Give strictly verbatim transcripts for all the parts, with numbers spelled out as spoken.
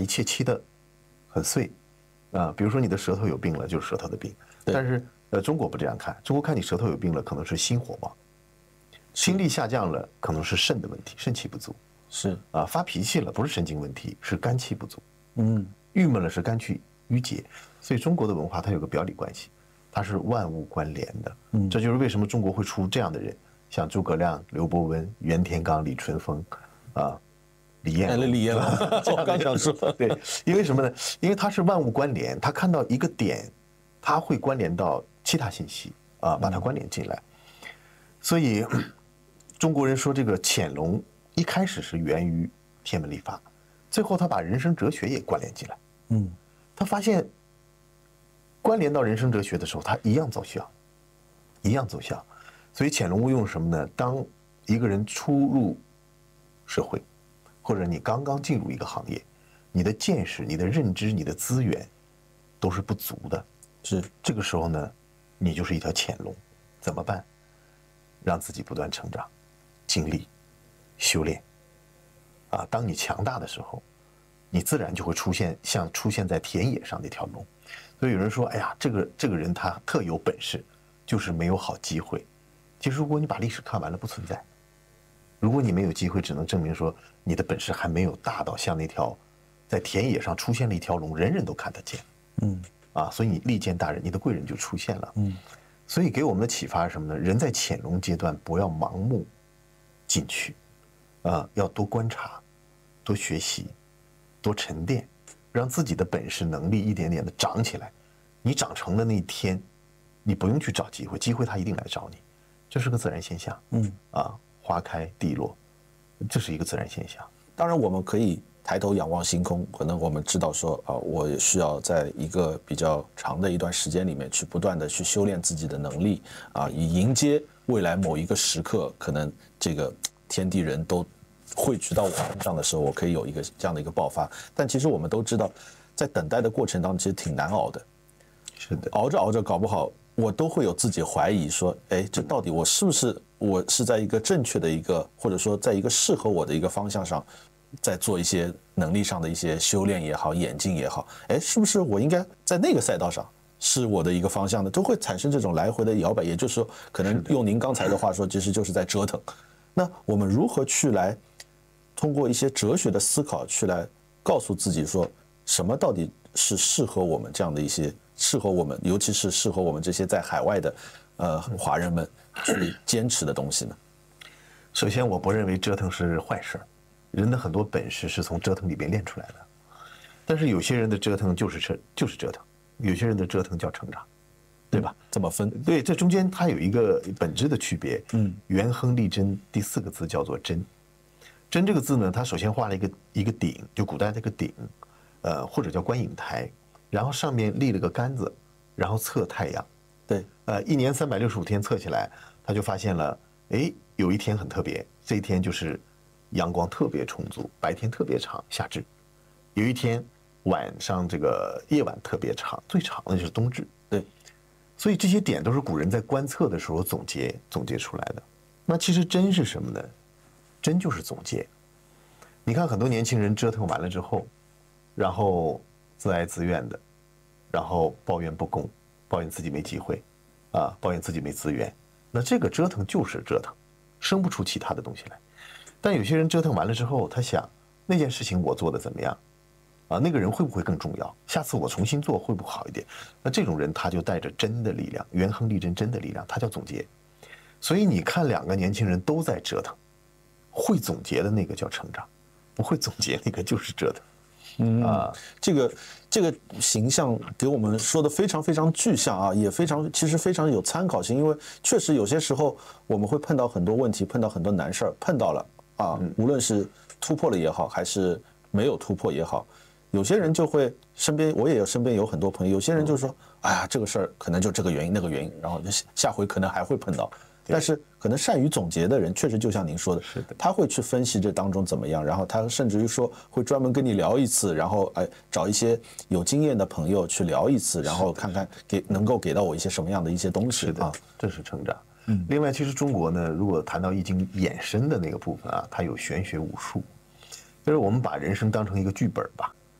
一切切得很碎啊。比如说你的舌头有病了，就是舌头的病。但是呃，中国不这样看，中国看你舌头有病了，可能是心火旺，心力下降了，可能是肾的问题，肾气不足。 是啊，发脾气了不是神经问题，是肝气不足。 嗯， 郁闷了是肝气郁结。所以中国的文化它有个表里关系，它是万物关联的。嗯，这就是为什么中国会出这样的人，像诸葛亮、刘伯温、袁天罡、李淳风，啊，李彦龙。 李彦龙，我刚想说， 对，因为什么呢？因为它是万物关联，他看到一个点，它会关联到其他信息啊，把它关联进来。所以中国人说这个潜龙一开始是源于天文历法，最后他把人生哲学也关联进来。嗯，他发现关联到人生哲学的时候，他一样奏效，一样奏效。所以潜龙勿用什么呢？当一个人初入社会，或者你刚刚进入一个行业，你的见识、你的认知、你的资源都是不足的。 是这个时候呢，你就是一条潜龙，怎么办？让自己不断成长，经历、修炼。啊，当你强大的时候，你自然就会出现像出现在田野上那条龙。所以有人说，哎呀，这个这个人他特有本事，就是没有好机会。其实如果你把历史看完了，不存在。如果你没有机会，只能证明说你的本事还没有大到像那条在田野上出现了一条龙，人人都看得见。嗯，啊，所以你利见大人，你的贵人就出现了。嗯，所以给我们的启发是什么呢？人在潜龙阶段不要盲目进去，啊，要多观察，多学习，多沉淀，让自己的本事能力一点点的长起来。你长成的那一天，你不用去找机会，机会它一定来找你，这是个自然现象。嗯，啊，花开地落，这是一个自然现象。 当然，我们可以抬头仰望星空，可能我们知道说啊，我也需要在一个比较长的一段时间里面去不断的去修炼自己的能力啊，以迎接未来某一个时刻，可能这个天地人都汇聚到我身上的时候，我可以有一个这样的一个爆发。但其实我们都知道，在等待的过程当中，其实挺难熬的。 是的， 熬着熬着，搞不好我都会有自己怀疑，说，哎，这到底我是不是我是在一个正确的一个，或者说在一个适合我的一个方向上，在做一些能力上的一些修炼也好，演进也好，哎，是不是我应该在那个赛道上是我的一个方向呢？都会产生这种来回的摇摆。也就是说，可能用您刚才的话说，其实就是在折腾。那我们如何去来通过一些哲学的思考，去来告诉自己说，什么到底是适合我们这样的一些适合我们，尤其是适合我们这些在海外的呃华人们去坚持的东西呢？ 首先，我不认为折腾是坏事。人的很多本事是从折腾里边练出来的，但是有些人的折腾就是折就是折腾，有些人的折腾叫成长，对吧？ 这么分？ 对，这中间它有一个本质的区别。嗯，元亨利贞第四个字叫做贞。贞这个字呢，它首先画了一个一个鼎，就古代这个鼎，呃，或者叫观影台，然后上面立了个杆子，然后测太阳。 对， 呃，一年三百六十五天测起来，他就发现了，哎，有一天很特别，这一天就是阳光特别充足，白天特别长，夏至；有一天晚上这个夜晚特别长，最长的就是冬至。 对， 所以这些点都是古人在观测的时候总结总结出来的。那其实真是什么呢？真就是总结。你看很多年轻人折腾完了之后，然后自哀自怨的，然后抱怨不公，抱怨自己没机会，啊，抱怨自己没资源。那这个折腾就是折腾，生不出其他的东西来。但有些人折腾完了之后，他想那件事情我做的怎么样，啊，那个人会不会更重要？下次我重新做会不会好一点？那这种人他就带着真的力量，元亨利贞真的力量，他叫总结。所以你看两个年轻人都在折腾，会总结的那个叫成长，不会总结那个就是折腾。 嗯啊，这个这个形象给我们说的非常非常具象啊，也非常其实非常有参考性，因为确实有些时候我们会碰到很多问题，碰到很多难事儿，碰到了啊，无论是突破了也好，还是没有突破也好，有些人就会身边我也有身边有很多朋友，有些人就说，哎呀，这个事儿可能就这个原因那个原因，然后下回可能还会碰到。但是可能善于总结的人，确实就像您说的， 是的， 他会去分析这当中怎么样，然后他甚至于说会专门跟你聊一次，然后哎找一些有经验的朋友去聊一次，然后看看给能够给到我一些什么样的一些东西啊， 这是成长。嗯，另外，其实中国呢，如果谈到易经衍生的那个部分啊，它有玄学武术，就是我们把人生当成一个剧本吧，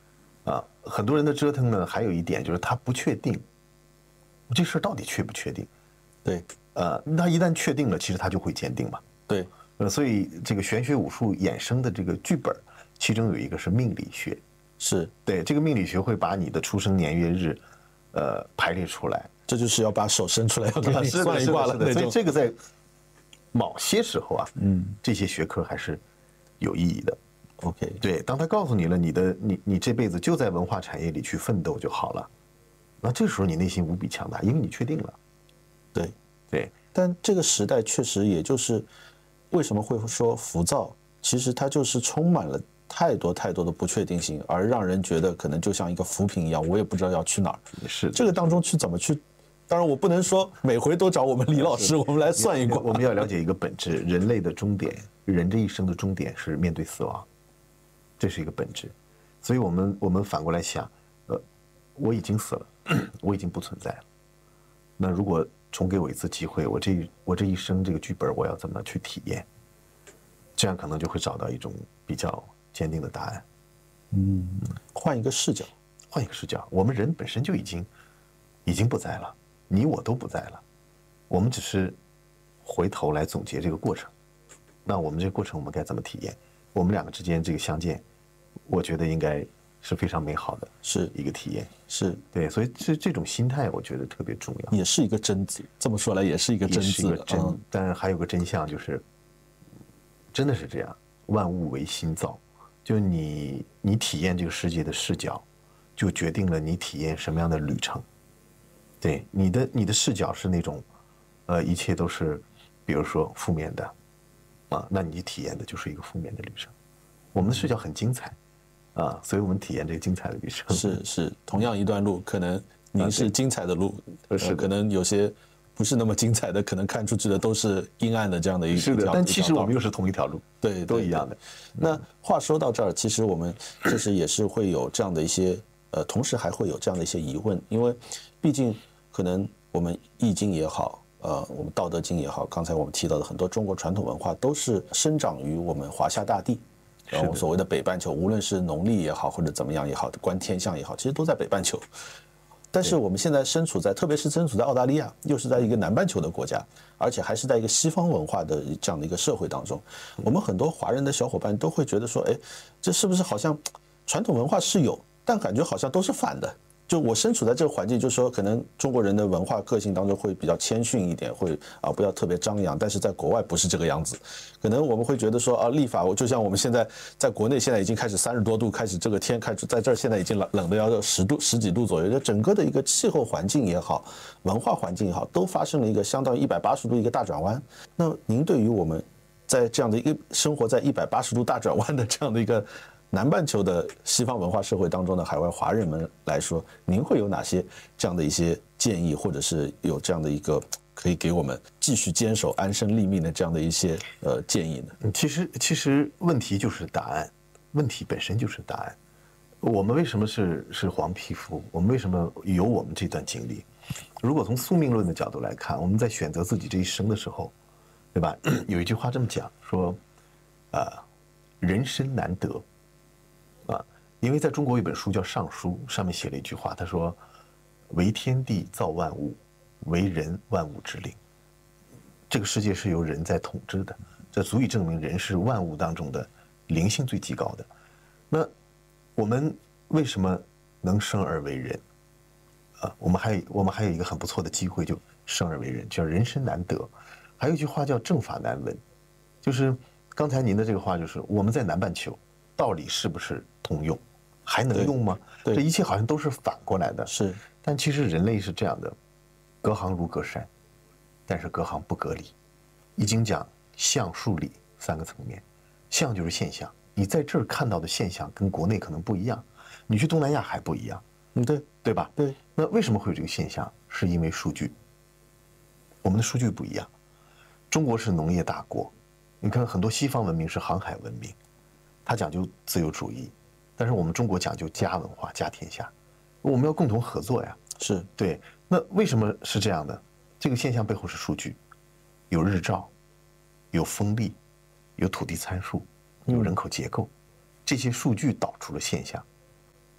啊，很多人的折腾呢，还有一点就是他不确定，这事儿到底确不确定？ 对， 呃，他一旦确定了，其实他就会坚定嘛。 对， 呃，所以这个玄学武术衍生的这个剧本，其中有一个是命理学， 是对，这个命理学会把你的出生年月日，呃，排列出来。 这就是要把手伸出来，要给你是的算一卦了是的是的所以那种。 这个在某些时候啊，嗯，这些学科还是有意义的。 OK， 对，当他告诉你了，你的你你这辈子就在文化产业里去奋斗就好了，那这时候你内心无比强大，因为你确定了。 对对， 但这个时代确实也就是为什么会说浮躁，其实它就是充满了太多太多的不确定性，而让人觉得可能就像一个浮萍一样，我也不知道要去哪儿。 是这个当中去怎么去？当然，我不能说每回都找我们李老师，我们来算一卦。 我们要了解一个本质，人类的终点，人这一生的终点是面对死亡，这是一个本质。所以我们我们反过来想，呃，我已经死了，我已经不存在了。那如果重给我一次机会，我这我这一生这个剧本我要怎么去体验？这样可能就会找到一种比较坚定的答案。 嗯，换一个视角， 换一个视角，我们人本身就已经已经不在了，你我都不在了，我们只是回头来总结这个过程。那我们这个过程我们该怎么体验？我们两个之间这个相见，我觉得应该是非常美好的， 是一个体验。 是对，所以这这种心态我觉得特别重要， 也是一个真字。这么说来，也是一个真也是一个字。 真， 嗯， 但还有个真相就是，真的是这样，万物唯心造，就你你体验这个世界的视角，就决定了你体验什么样的旅程。对，你的你的视角是那种，呃，一切都是，比如说负面的，啊，那你体验的就是一个负面的旅程。我们的视角很精彩，啊，所以我们体验这个精彩的旅程。 是是，同样一段路，可能您是精彩的路，呃是的可能有些不是那么精彩的，可能看出去的都是阴暗的这样的一是的， 条但其实一条道我们又是同一条路， 对对都一样的。 那话说到这儿，其实我们其实也是会有这样的一些，呃，同时还会有这样的一些疑问，因为毕竟可能我们易经也好，呃，我们道德经也好，刚才我们提到的很多中国传统文化都是生长于我们华夏大地，然后所谓的北半球，无论是农历也好，或者怎么样也好，观天象也好，其实都在北半球。但是我们现在身处在，特别是身处在澳大利亚，又是在一个南半球的国家，而且还是在一个西方文化的这样的一个社会当中，我们很多华人的小伙伴都会觉得说，哎，这是不是好像传统文化是有，但感觉好像都是反的。就我身处在这个环境，就是说，可能中国人的文化个性当中会比较谦逊一点，会啊不要特别张扬，但是在国外不是这个样子。可能我们会觉得说啊，历法，我就像我们现在在国内现在已经开始三十多度，开始这个天开始在这儿现在已经冷冷的要十度十几度左右，就整个的一个气候环境也好，文化环境也好，都发生了一个相当于一百八十度一个大转弯。那您对于我们在这样的一个生活在一百八十度大转弯的这样的一个南半球的西方文化社会当中的海外华人们来说，您会有哪些这样的一些建议，或者是有这样的一个可以给我们继续坚守安身立命的这样的一些呃建议呢？ 其实，其实问题就是答案，问题本身就是答案。我们为什么是是黄皮肤？我们为什么有我们这段经历？如果从宿命论的角度来看，我们在选择自己这一生的时候，对吧？有一句话这么讲说，啊，人生难得。啊，因为在中国有一本书叫《尚书》，上面写了一句话，他说：“为天地造万物，为人万物之灵。”这个世界是由人在统治的，这足以证明人是万物当中的灵性最极高的。那我们为什么能生而为人？啊，我们还有我们还有一个很不错的机会，就生而为人，叫人生难得。还有一句话叫正法难闻，就是刚才您的这个话，就是我们在南半球。道理是不是通用？还能用吗？这一切好像都是反过来的。 是， 但其实人类是这样的，隔行如隔山，但是隔行不隔理。易经讲象数理三个层面，象就是现象，你在这儿看到的现象跟国内可能不一样，你去东南亚还不一样。 嗯，对， 对吧？ 对。 那为什么会有这个现象？是因为数据，我们的数据不一样。中国是农业大国，你看很多西方文明是航海文明。他讲究自由主义，但是我们中国讲究家文化、家天下，我们要共同合作呀。 是对。那为什么是这样的？这个现象背后是数据，有日照，有风力，有土地参数，有人口结构，这些数据导出了现象。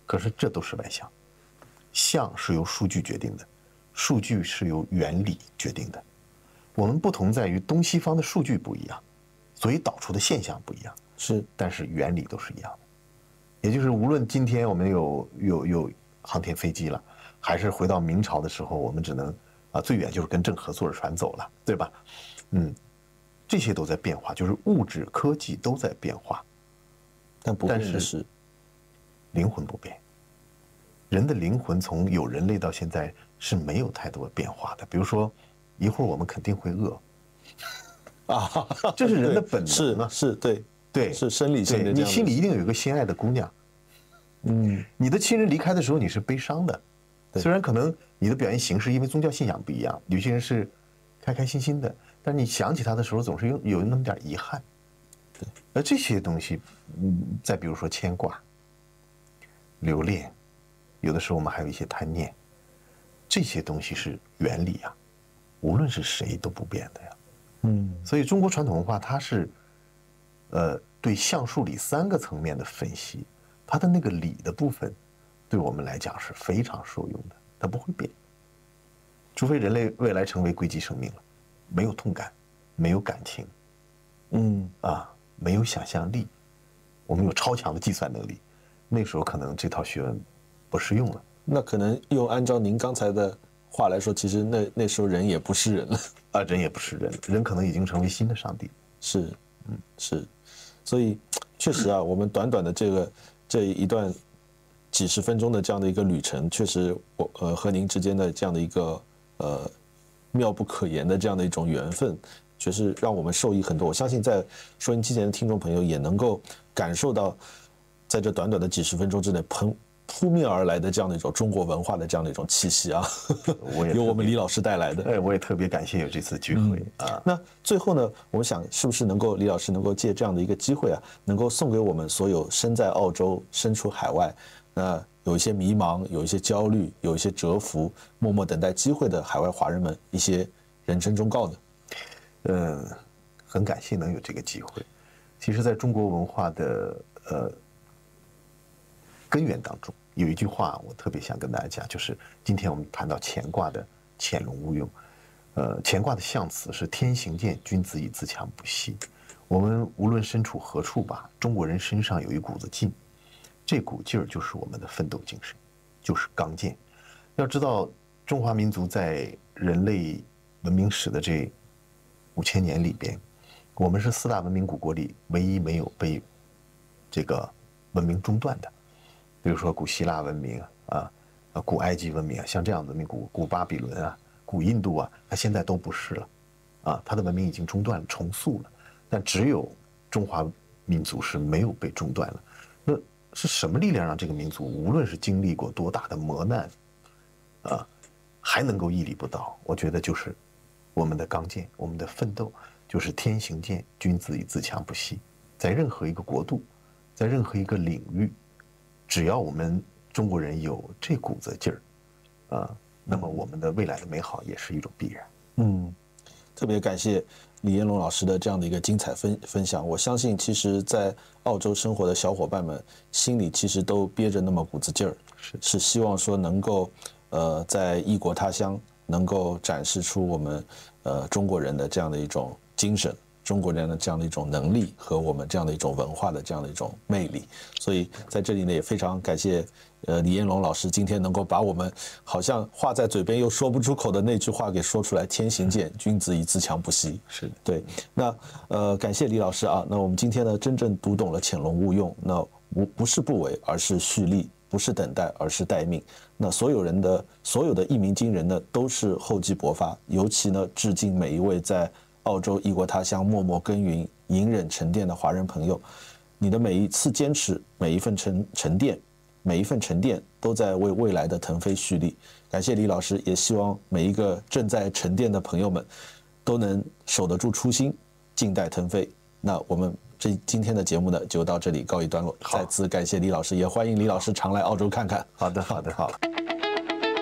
可是这都是外向，象是由数据决定的，数据是由原理决定的。我们不同在于东西方的数据不一样，所以导出的现象不一样， 是， 但是原理都是一样的。也就是无论今天我们有有有航天飞机了，还是回到明朝的时候，我们只能啊最远就是跟郑和坐着船走了，对吧？嗯，这些都在变化，就是物质科技都在变化， 但不变的但是是灵魂不变。人的灵魂从有人类到现在是没有太多变化的。比如说，一会儿我们肯定会饿， 啊， 这是人的本能啊， 是是，对对， 是生理性的。 你心里一定有一个心爱的姑娘， 嗯， 你的亲人离开的时候你是悲伤的，虽然可能你的表现形式因为宗教信仰不一样，有些人是开开心心的，但你想起他的时候总是有有那么点遗憾。 对， 而这些东西，嗯，再比如说牵挂、留恋，有的时候我们还有一些贪念，这些东西是原理啊，无论是谁都不变的呀。 嗯， 所以中国传统文化它是，呃，对象数理三个层面的分析，它的那个理的部分，对我们来讲是非常受用的，它不会变，除非人类未来成为硅基生命了，没有痛感，没有感情， 嗯啊，没有想象力，我们有超强的计算能力，那时候可能这套学问不适用了。 那可能又按照您刚才的话来说，其实那那时候人也不是人了。 啊，人也不是人，人可能已经成为新的上帝。 是，嗯，是，所以确实啊，我们短短的这个这一段几十分钟的这样的一个旅程，确实我呃和您之间的这样的一个呃妙不可言的这样的一种缘分，确实让我们受益很多。我相信在收音机前的听众朋友也能够感受到，在这短短的几十分钟之内，喷。扑面而来的这样的一种中国文化的这样的一种气息啊， 我也由我们李老师带来的。 哎，我也特别感谢有这次聚会、嗯、啊。 那最后呢，我们想是不是能够李老师能够借这样的一个机会啊，能够送给我们所有身在澳洲、身处海外，那有一些迷茫、有一些焦虑、有一些蛰伏、默默等待机会的海外华人们一些人生忠告呢？ 嗯，很感谢能有这个机会。其实，在中国文化的呃。根源当中有一句话，我特别想跟大家讲，就是今天我们谈到乾卦的潜龙勿用，呃，乾卦的象辞是天行健，君子以自强不息。我们无论身处何处吧，中国人身上有一股子劲，这股劲儿就是我们的奋斗精神，就是刚健。要知道，中华民族在人类文明史的这五千年里边，我们是四大文明古国里唯一没有被这个文明中断的。比如说古希腊文明啊，啊，古埃及文明啊，像这样的文明，古古巴比伦啊，古印度啊，它现在都不是了，啊，它的文明已经中断了，重塑了，但只有中华民族是没有被中断了。那是什么力量让这个民族无论是经历过多大的磨难，啊，还能够屹立不倒？我觉得就是我们的刚健，我们的奋斗，就是天行健，君子以自强不息。在任何一个国度，在任何一个领域。只要我们中国人有这股子劲儿，啊，那么我们的未来的美好也是一种必然。 嗯，特别感谢李彦龙老师的这样的一个精彩分分享。我相信，其实，在澳洲生活的小伙伴们心里其实都憋着那么股子劲儿，是是希望说能够，呃，在异国他乡能够展示出我们呃中国人的这样的一种精神。中国人的这样的一种能力和我们这样的一种文化的这样的一种魅力，所以在这里呢也非常感谢呃李彦龙老师今天能够把我们好像话在嘴边又说不出口的那句话给说出来，天行健，君子以自强不息。 是的， 对。那呃感谢李老师啊，那我们今天呢真正读懂了潜龙勿用，那不不是不为，而是蓄力，不是等待，而是待命。那所有人的所有的一鸣惊人呢都是厚积薄发，尤其呢致敬每一位在澳洲异国他乡默默耕耘、隐忍沉淀的华人朋友，你的每一次坚持，每一份沉沉淀，每一份沉淀，都在为未来的腾飞蓄力。感谢李老师，也希望每一个正在沉淀的朋友们，都能守得住初心，静待腾飞。那我们这今天的节目呢，就到这里告一段落。再次感谢李老师，也欢迎李老师常来澳洲看看。 好的，好的，好。